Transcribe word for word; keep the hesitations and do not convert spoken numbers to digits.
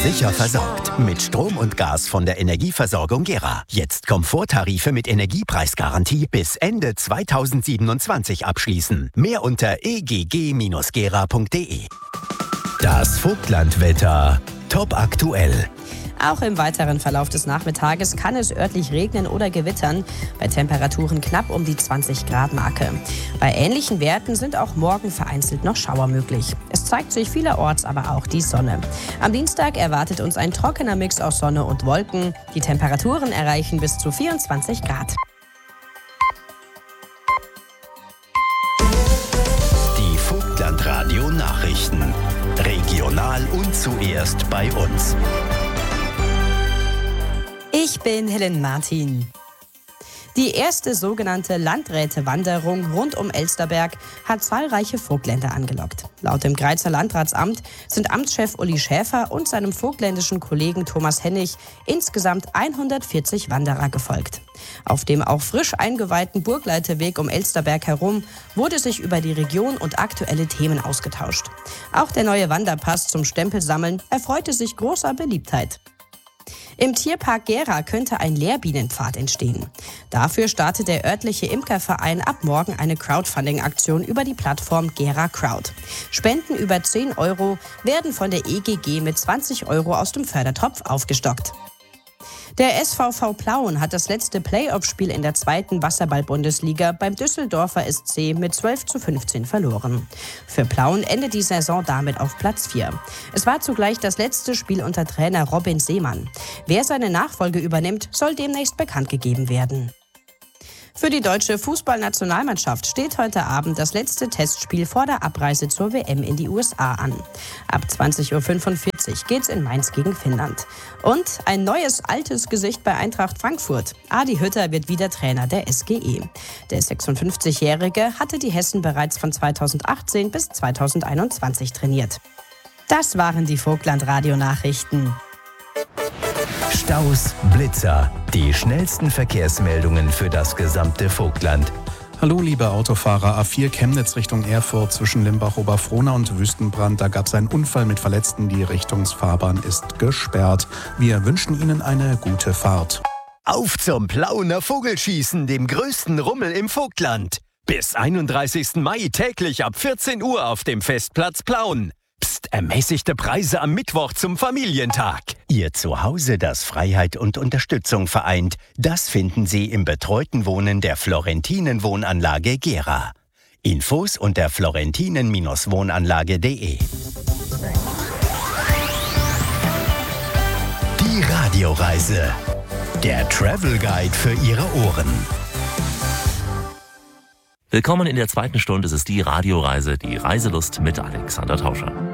Sicher versorgt mit Strom und Gas von der Energieversorgung Gera. Jetzt Komforttarife mit Energiepreisgarantie bis Ende zweitausendsiebenundzwanzig abschließen. Mehr unter e g g Bindestrich gera Punkt de. Das Vogtlandwetter top aktuell. Auch im weiteren Verlauf des Nachmittages kann es örtlich regnen oder gewittern, bei Temperaturen knapp um die zwanzig Grad Marke. Bei ähnlichen Werten sind auch morgen vereinzelt noch Schauer möglich. Es zeigt sich vielerorts aber auch die Sonne. Am Dienstag erwartet uns ein trockener Mix aus Sonne und Wolken. Die Temperaturen erreichen bis zu vierundzwanzig Grad. Die Vogtlandradio Nachrichten. Regional und zuerst bei uns. Ich bin Helen Martin. Die erste sogenannte Landrätewanderung rund um Elsterberg hat zahlreiche Vogtländer angelockt. Laut dem Greizer Landratsamt sind Amtschef Uli Schäfer und seinem vogtländischen Kollegen Thomas Hennig insgesamt hundertvierzig Wanderer gefolgt. Auf dem auch frisch eingeweihten Burgleiterweg um Elsterberg herum wurde sich über die Region und aktuelle Themen ausgetauscht. Auch der neue Wanderpass zum Stempelsammeln erfreute sich großer Beliebtheit. Im Tierpark Gera könnte ein Lehrbienenpfad entstehen. Dafür startet der örtliche Imkerverein ab morgen eine Crowdfunding-Aktion über die Plattform Gera Crowd. Spenden über zehn Euro werden von der E G G mit zwanzig Euro aus dem Fördertopf aufgestockt. Der S V V Plauen hat das letzte Play-Off-Spiel in der zweiten Wasserball-Bundesliga beim Düsseldorfer S C mit zwölf zu fünfzehn verloren. Für Plauen endet die Saison damit auf Platz vier. Es war zugleich das letzte Spiel unter Trainer Robin Seemann. Wer seine Nachfolge übernimmt, soll demnächst bekannt gegeben werden. Für die deutsche Fußballnationalmannschaft steht heute Abend das letzte Testspiel vor der Abreise zur W M in die U S A an. Ab zwanzig Uhr fünfundvierzig geht's in Mainz gegen Finnland. Und ein neues, altes Gesicht bei Eintracht Frankfurt. Adi Hütter wird wieder Trainer der S G E. Der sechsundfünfzigjährige hatte die Hessen bereits von zweitausendachtzehn bis zweitausendeinundzwanzig trainiert. Das waren die Vogtland-Radio-Nachrichten. Staus, Blitzer, die schnellsten Verkehrsmeldungen für das gesamte Vogtland. Hallo liebe Autofahrer, A vier Chemnitz Richtung Erfurt zwischen Limbach-Oberfrohna und Wüstenbrand. Da gab es einen Unfall mit Verletzten, die Richtungsfahrbahn ist gesperrt. Wir wünschen Ihnen eine gute Fahrt. Auf zum Plauener Vogelschießen, dem größten Rummel im Vogtland. Bis einunddreißigsten Mai täglich ab vierzehn Uhr auf dem Festplatz Plauen. Psst, ermäßigte Preise am Mittwoch zum Familientag. Ihr Zuhause, das Freiheit und Unterstützung vereint, das finden Sie im betreuten Wohnen der Florentinen Wohnanlage Gera. Infos unter florentinen Wohnanlage Punkt de. Die Radioreise. Der Travel Guide für Ihre Ohren. Willkommen in der zweiten Stunde. Es ist die Radioreise, die Reiselust mit Alexander Tauscher.